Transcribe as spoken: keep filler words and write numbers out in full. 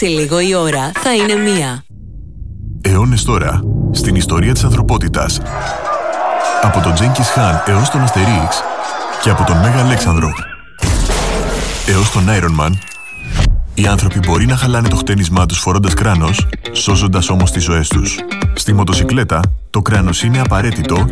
Σε λίγο η ώρα θα είναι μία. Αιώνες τώρα, στην ιστορία της ανθρωπότητας. Από τον Τζένκις Χάν έως τον Αστερίξ και από τον Μέγα Αλέξανδρο έως τον Iron Man, οι άνθρωποι μπορεί να χαλάνε το χτένισμά τους φορώντας κράνος, σώζοντας όμως τις ζωές τους. Στη μοτοσικλέτα, το κράνος είναι απαραίτητο